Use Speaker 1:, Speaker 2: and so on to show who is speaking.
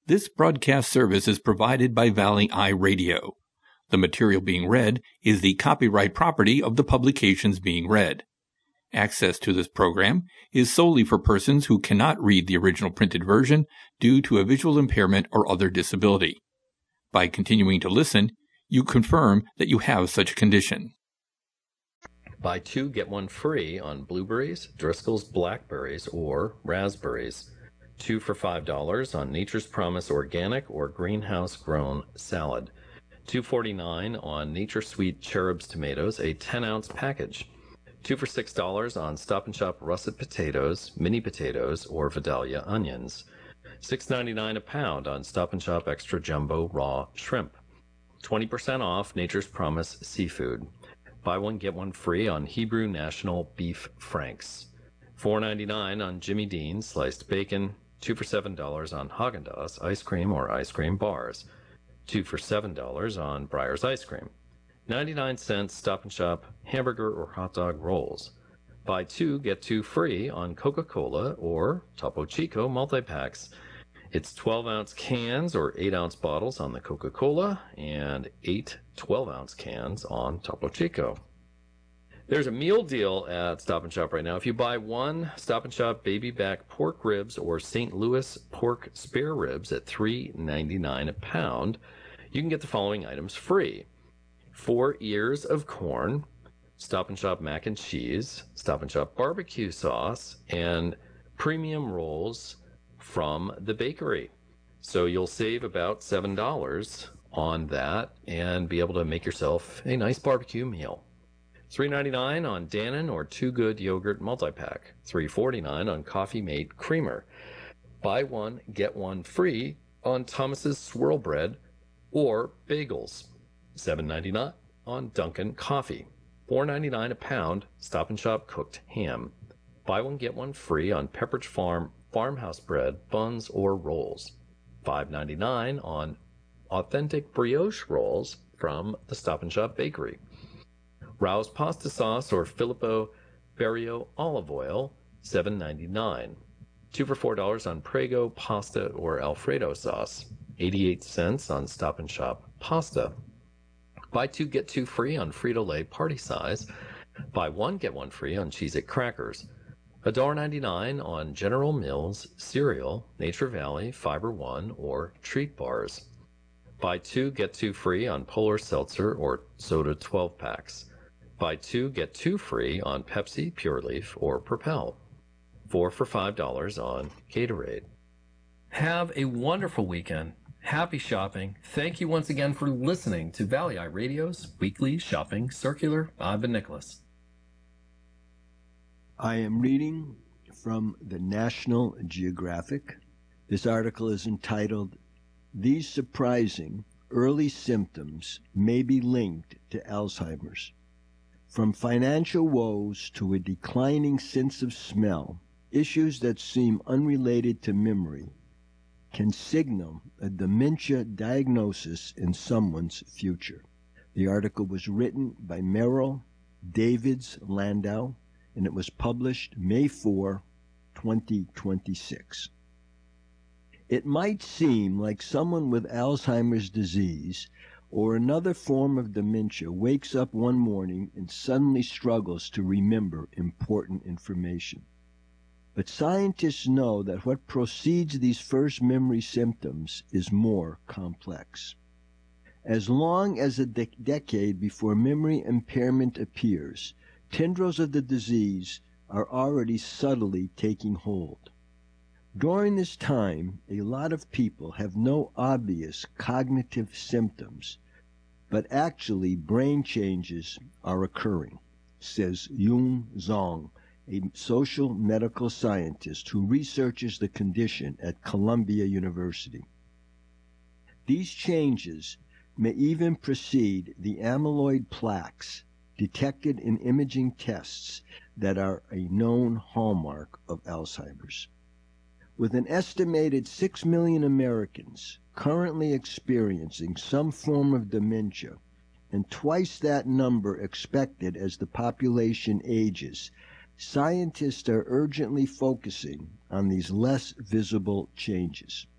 Speaker 1: This broadcast service is provided by Valley Eye Radio. The material being read is the copyright property of the publications being read. Access to this program is solely for persons who cannot read the original printed version due to a visual impairment or other disability. By continuing to listen, you confirm that you have such a condition.
Speaker 2: Buy two, get one free on blueberries, Driscoll's blackberries, or raspberries. 2 for $5 on Nature's Promise organic or greenhouse-grown salad. $2.49 on Nature Sweet Cherub's tomatoes, a 10-ounce package. 2 for $6 on Stop & Shop russet potatoes, mini potatoes, or Vidalia onions. $6.99 a pound on Stop & Shop extra jumbo raw shrimp. 20% off Nature's Promise seafood. Buy one, get one free on Hebrew National Beef Franks. $4.99 on Jimmy Dean's sliced bacon. 2 for $7 on Haagen-Dazs ice cream or ice cream bars. 2 for $7 on Breyer's ice cream. 99-cent Stop & Shop hamburger or hot dog rolls. Buy two, get two free on Coca-Cola or Topo Chico multi-packs. It's 12-ounce cans or 8-ounce bottles on the Coca-Cola and 8 12-ounce cans on Topo Chico. There's a meal deal at Stop & Shop right now. If you buy one Stop & Shop baby back pork ribs or St. Louis pork spare ribs at $3.99 a pound, you can get the following items free. 4 ears of corn, Stop & Shop mac and cheese, Stop & Shop barbecue sauce, and premium rolls from the bakery. So you'll save about $7 on that and be able to make yourself a nice barbecue meal. $3.99 on Dannon or Too Good yogurt multi-pack. $3.49 on Coffee Mate creamer. Buy one, get one free on Thomas's swirl bread or bagels. $7.99 on Dunkin' coffee. $4.99 a pound Stop & Shop cooked ham. Buy one, get one free on Pepperidge Farm farmhouse bread, buns, or rolls. $5.99 on authentic brioche rolls from the Stop & Shop bakery. Rouse pasta sauce or Filippo Berrio olive oil, $7.99. 2 for $4 on Prego pasta or Alfredo sauce. 88 cents on Stop & Shop pasta. Buy two, get two free on Frito-Lay party size. Buy one, get one free on Cheez-It crackers. $1.99 on General Mills cereal, Nature Valley, Fiber One, or Treat bars. Buy two, get two free on Polar Seltzer or Soda 12 packs. Buy two, get two free on Pepsi, Pure Leaf, or Propel. 4 for $5 on Gatorade. Have a wonderful weekend. Happy shopping. Thank you once again for listening to Valley Eye Radio's Weekly Shopping Circular. I've been Nicholas.
Speaker 3: I am reading from the National Geographic. This article is entitled, "These Surprising Early Symptoms May Be Linked to Alzheimer's. From financial woes to a declining sense of smell, issues that seem unrelated to memory can signal a dementia diagnosis in someone's future." The article was written by Merrill Davids Landau, and it was published May 4, 2026. It might seem like someone with Alzheimer's disease or another form of dementia wakes up one morning and suddenly struggles to remember important information. But scientists know that what precedes these first memory symptoms is more complex. As long as a decade before memory impairment appears, tendrils of the disease are already subtly taking hold. During this time, a lot of people have no obvious cognitive symptoms, but actually brain changes are occurring, says Yun Zhong, a social medical scientist who researches the condition at Columbia University. These changes may even precede the amyloid plaques detected in imaging tests that are a known hallmark of Alzheimer's. With an estimated 6 million Americans currently experiencing some form of dementia and twice that number expected as the population ages, scientists are urgently focusing on these less visible changes.